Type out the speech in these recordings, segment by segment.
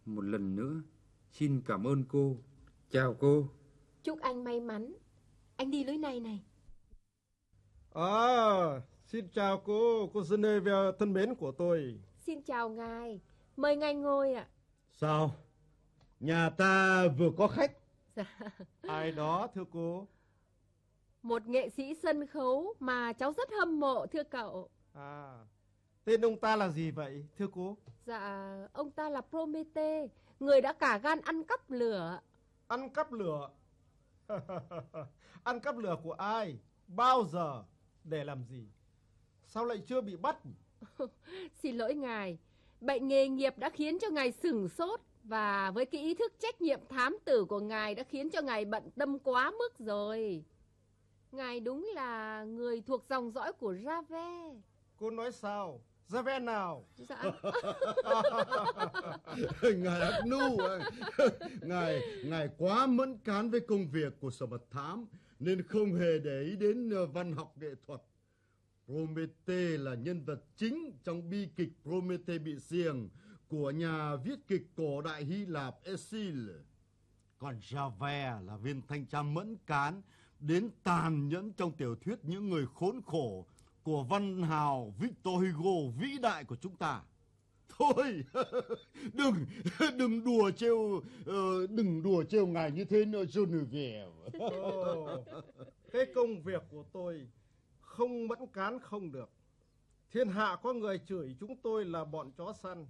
Một lần nữa, xin cảm ơn cô. Chào cô. Chúc anh may mắn. Anh đi lối này này. Xin chào cô Genevieve thân mến của tôi. Xin chào ngài. Mời ngài ngồi ạ. Sao? Nhà ta vừa có khách. Dạ. Ai đó thưa cô? Một nghệ sĩ sân khấu mà cháu rất hâm mộ thưa cậu. Tên ông ta là gì vậy thưa cô? Dạ, ông ta là Prométhée, người đã cả gan ăn cắp lửa. Ăn cắp lửa? Ăn cắp lửa của ai? Bao giờ? Để làm gì? Sao lại chưa bị bắt? Xin lỗi ngài, bệnh nghề nghiệp đã khiến cho ngài sửng sốt, và với cái ý thức trách nhiệm thám tử của ngài đã khiến cho ngài bận tâm quá mức rồi. Ngài đúng là người thuộc dòng dõi của Javert. Cô nói sao? Javert nào? Dạ. Ngài ác nu, ngài quá mẫn cán với công việc của Sở Mật Thám nên không hề để ý đến văn học nghệ thuật. Prométhée là nhân vật chính trong bi kịch Prométhée bị xiềng của nhà viết kịch cổ đại Hy Lạp Aeschyle. Còn Javert là viên thanh tra mẫn cán đến tàn nhẫn trong tiểu thuyết Những Người Khốn Khổ của văn hào Victor Hugo vĩ đại của chúng ta. Thôi, đừng đùa trêu ngài như thế nữa, Genevieve. Cái công việc của tôi không mẫn cán không được. Thiên hạ có người chửi chúng tôi là bọn chó săn.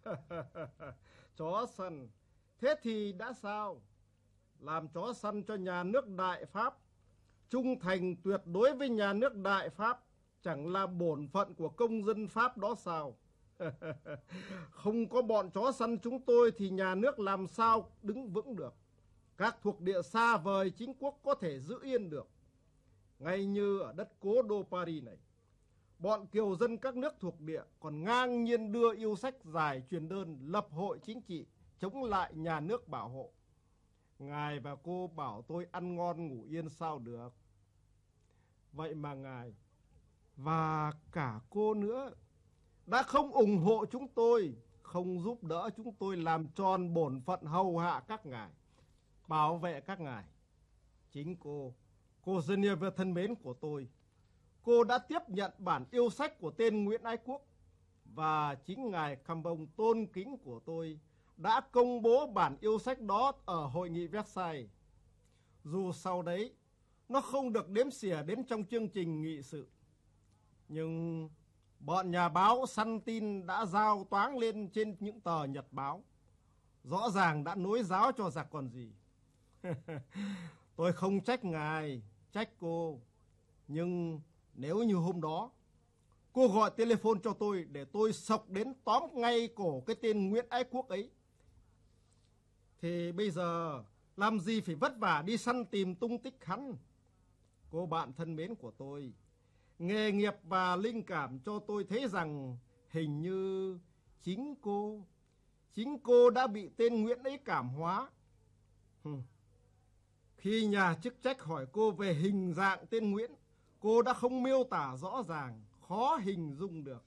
Chó săn. Thế thì đã sao? Làm chó săn cho nhà nước Đại Pháp, trung thành tuyệt đối với nhà nước Đại Pháp, chẳng là bổn phận của công dân Pháp đó sao? Không có bọn chó săn chúng tôi thì nhà nước làm sao đứng vững được? Các thuộc địa xa vời chính quốc có thể giữ yên được. Ngay như ở đất cố đô Paris này, bọn kiều dân các nước thuộc địa còn ngang nhiên đưa yêu sách giải truyền đơn lập hội chính trị chống lại nhà nước bảo hộ. Ngài và cô bảo tôi ăn ngon ngủ yên sao được? Vậy mà ngài và cả cô nữa đã không ủng hộ chúng tôi, không giúp đỡ chúng tôi làm tròn bổn phận hầu hạ các ngài, bảo vệ các ngài. Chính cô Genevieve thân mến của tôi, cô đã tiếp nhận bản yêu sách của tên Nguyễn Ái Quốc, và chính ngài Cambon tôn kính của tôi đã công bố bản yêu sách đó ở hội nghị Versailles. Dù sau đấy nó không được đếm xỉa đến trong chương trình nghị sự, nhưng bọn nhà báo săn tin đã giao toáng lên trên những tờ nhật báo. Rõ ràng đã nối giáo cho giặc còn gì. Tôi không trách ngài, trách cô. Nhưng nếu như hôm đó cô gọi telephone cho tôi để tôi xộc đến tóm ngay cổ cái tên Nguyễn Ái Quốc ấy, thì bây giờ làm gì phải vất vả đi săn tìm tung tích hắn. Cô bạn thân mến của tôi, nghề nghiệp và linh cảm cho tôi thấy rằng hình như chính cô đã bị tên Nguyễn ấy cảm hóa. Khi nhà chức trách hỏi cô về hình dạng tên Nguyễn, cô đã không miêu tả rõ ràng, khó hình dung được.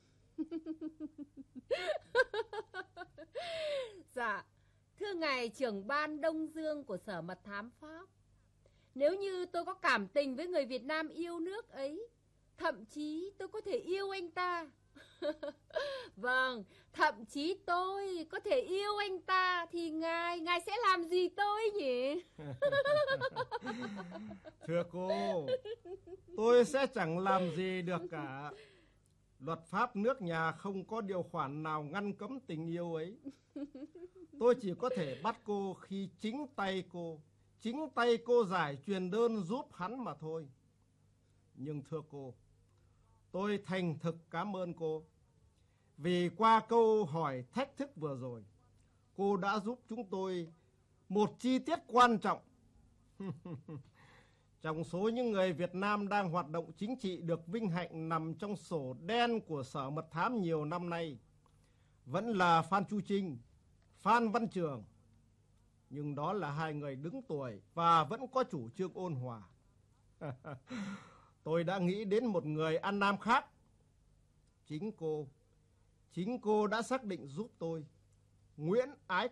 Dạ, thưa ngài trưởng ban Đông Dương của Sở Mật Thám Pháp, nếu như tôi có cảm tình với người Việt Nam yêu nước ấy, thậm chí tôi có thể yêu anh ta. Vâng, thậm chí tôi có thể yêu anh ta, thì ngài sẽ làm gì tôi nhỉ? Thưa cô, tôi sẽ chẳng làm gì được cả. Luật pháp nước nhà không có điều khoản nào ngăn cấm tình yêu ấy. Tôi chỉ có thể bắt cô khi chính tay cô giải truyền đơn giúp hắn mà thôi. Nhưng thưa cô, tôi thành thực cảm ơn cô, vì qua câu hỏi thách thức vừa rồi, cô đã giúp chúng tôi một chi tiết quan trọng. Trong số những người Việt Nam đang hoạt động chính trị được vinh hạnh nằm trong sổ đen của Sở Mật Thám nhiều năm nay, vẫn là Phan Chu Trinh, Phan Văn Trường. Nhưng đó là hai người đứng tuổi và vẫn có chủ trương ôn hòa. Tôi đã nghĩ đến một người An Nam khác. Chính cô đã xác định giúp tôi, Nguyễn Ái